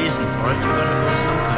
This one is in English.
reason for it. You've got to go someplace.